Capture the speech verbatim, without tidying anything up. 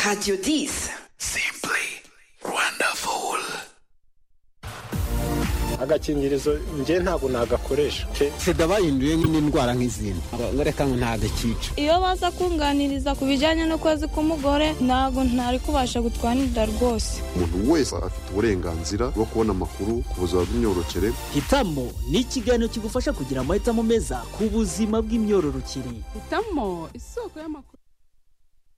Radio dix. Simply wonderful. Agakingirizo nje ntabwo nagakoresha. Sida bahinduye n'indwara nk'izindi. Ngareka ntagakica. Iyo baza kunganiriza kubijyanye no kwezi k'umugore ntabwo ntari kubasha gutwanira rwose. Umuntu wese afite uburenganzira bwo kubona amakuru ku buzima bw'imyororokere. Hitamo ni ikiganiro kigufasha kugira amahitamo meza ku buzima bw'imyororokere. Hitamo isoko y'amakuru.